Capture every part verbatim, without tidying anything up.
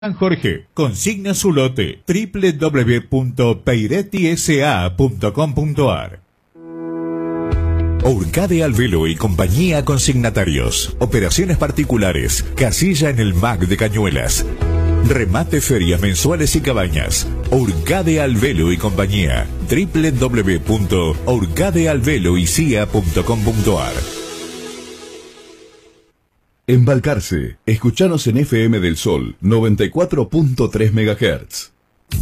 San Jorge, consigna su lote doble u doble u doble u punto peiretti s a punto com punto a r. Urcade Alvelo y compañía consignatarios. Operaciones particulares. Casilla en el M A C de Cañuelas. Remate ferias mensuales y cabañas. Urcade Alvelo y compañía. doble u doble u doble u punto urcade alvelo y c i a punto com punto a r. En Balcarce, escuchanos en F M del Sol noventa y cuatro punto tres megahertz.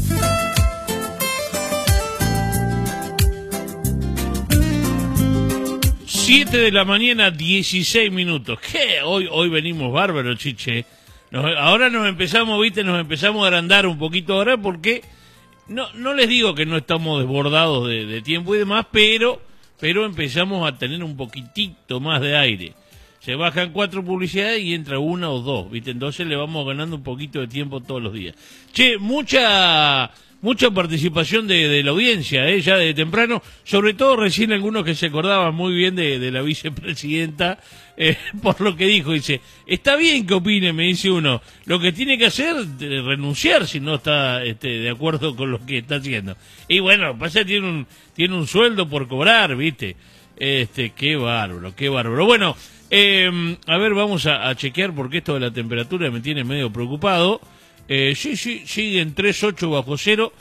siete de la mañana, dieciséis minutos. ¿Qué? Hoy, hoy venimos bárbaros, chiche. Nos, ahora nos empezamos, viste, nos empezamos a agrandar un poquito ahora porque no, no les digo que no estamos desbordados de, de tiempo y demás, pero, pero empezamos a tener un poquitito más de aire. Se bajan cuatro publicidades y entra una o dos, ¿viste? Entonces le vamos ganando un poquito de tiempo todos los días. Che, mucha mucha participación de, de la audiencia, ¿eh? Ya de temprano, sobre todo recién algunos que se acordaban muy bien de, de la vicepresidenta, eh, por lo que dijo, dice, está bien que opine, me dice uno, lo que tiene que hacer es renunciar si no está este, de acuerdo con lo que está haciendo. Y bueno, pasa que tiene un, tiene un sueldo por cobrar, ¿viste? Este, qué bárbaro, qué bárbaro. Bueno, Eh, a ver, vamos a, a chequear porque esto de la temperatura me tiene medio preocupado. Eh, sí, sí, sigue en tres punto ocho bajo cero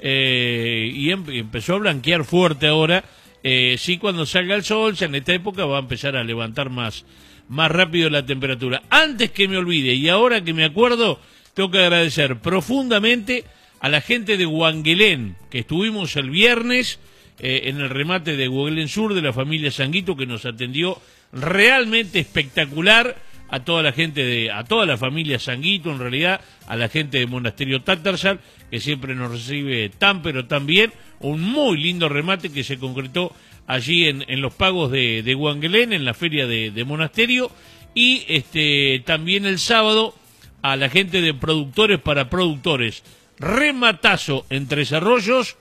eh, y em, empezó a blanquear fuerte ahora. Eh, sí, cuando salga el sol, ya en esta época va a empezar a levantar más, más rápido la temperatura. Antes que me olvide y ahora que me acuerdo, tengo que agradecer profundamente a la gente de Huanguelén, que estuvimos el viernes eh, en el remate de Huanguelén Sur de la familia Sanguito, que nos atendió realmente espectacular, a toda la gente de, a toda la familia Sanguito, en realidad, a la gente de Monasterio Tattarsal, que siempre nos recibe tan pero tan bien, un muy lindo remate que se concretó allí en, en los pagos de, de Huanguelén, en la feria de, de Monasterio, y este también el sábado a la gente de Productores para Productores, rematazo en Tres Arroyos,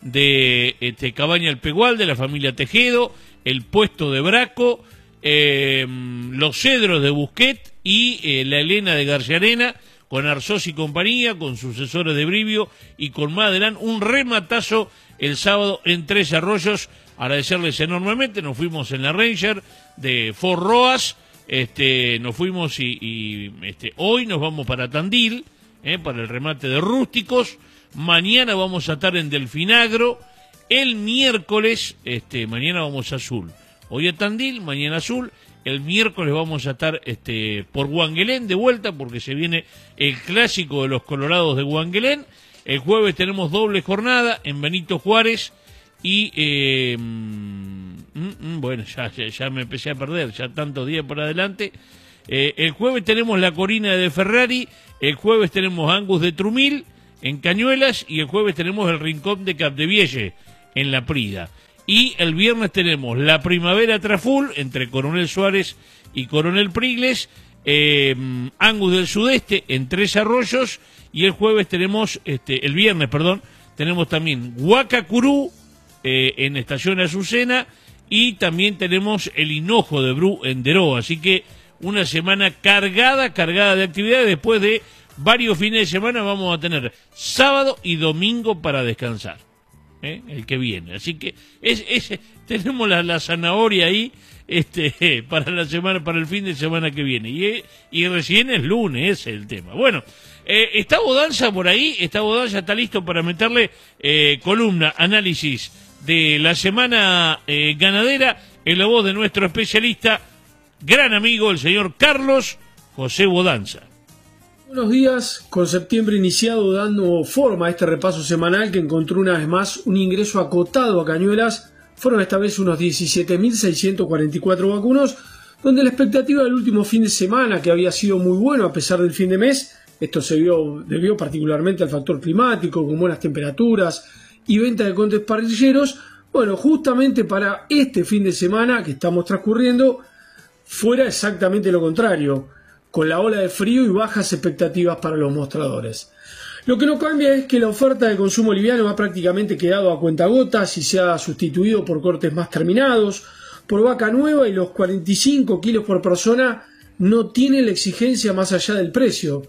de este, Cabaña El Pegual, de la familia Tejedo, el puesto de Braco, Eh, los Cedros de Busquet y eh, la Elena de Garciarena, con Arzós y compañía, con sucesores de Brivio y con Madelán, un rematazo el sábado en Tres Arroyos. Agradecerles enormemente. Nos fuimos en la Ranger de Fort Roas, este, nos fuimos y, y este, hoy nos vamos para Tandil, eh, para el remate de Rústicos. Mañana vamos a estar en Delfinagro. El miércoles, este, mañana vamos a Azul. Hoy a Tandil, mañana Azul, el miércoles vamos a estar este, por Huanguelén de vuelta porque se viene el clásico de los Colorados de Huanguelén. El jueves tenemos doble jornada en Benito Juárez y eh, mm, mm, bueno, ya, ya, ya me empecé a perder, ya tantos días por adelante. Eh, el jueves tenemos la Corina de Ferrari, el jueves tenemos Angus de Trumil en Cañuelas y el jueves tenemos el Rincón de Capdevielle en La Prida. Y el viernes tenemos la Primavera Traful entre Coronel Suárez y Coronel Prigles, eh, Angus del Sudeste en Tres Arroyos, y el jueves tenemos, este, el viernes, perdón, tenemos también Huacacurú eh, en Estación Azucena, y también tenemos el Hinojo de Bru en Deró. Así que una semana cargada, cargada de actividades. Después de varios fines de semana vamos a tener sábado y domingo para descansar. ¿Eh? El que viene, así que es, es, tenemos la, la zanahoria ahí este, para la semana, para el fin de semana que viene, y, y recién es lunes, ese es el tema. Bueno, eh, está Bodanza por ahí, está Bodanza, está listo para meterle eh, columna, análisis de la semana eh, ganadera en la voz de nuestro especialista, gran amigo, el señor Carlos José Bodanza. Buenos días, con septiembre iniciado dando forma a este repaso semanal que encontró una vez más un ingreso acotado a Cañuelas. Fueron esta vez unos diecisiete mil seiscientos cuarenta y cuatro vacunos, donde la expectativa del último fin de semana, que había sido muy bueno a pesar del fin de mes, esto se vio, debió particularmente al factor climático, con buenas temperaturas y venta de contes parrilleros. Bueno, justamente para este fin de semana que estamos transcurriendo, fuera exactamente lo contrario, con la ola de frío y bajas expectativas para los mostradores. Lo que no cambia es que la oferta de consumo liviano ha prácticamente quedado a cuentagotas y se ha sustituido por cortes más terminados, por vaca nueva, y los cuarenta y cinco kilos por persona no tienen la exigencia más allá del precio.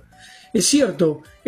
Es cierto,